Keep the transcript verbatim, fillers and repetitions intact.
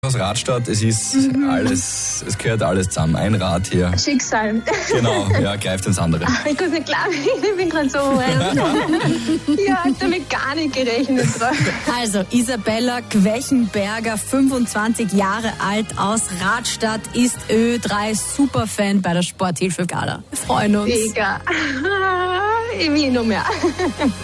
aus Radstadt. Es ist mhm. alles, es gehört alles zusammen. Ein Rad hier. Schicksal. Genau, ja, greift ins andere. Ich kann es nicht glauben, ich bin gerade so ich habe damit gar nicht gerechnet. Also, Isabella Quechenberger, fünfundzwanzig Jahre alt, aus Radstadt, ist Ö drei Superfan bei der Sporthilfe Gala. Wir freuen uns. Mega. Ich will noch mehr.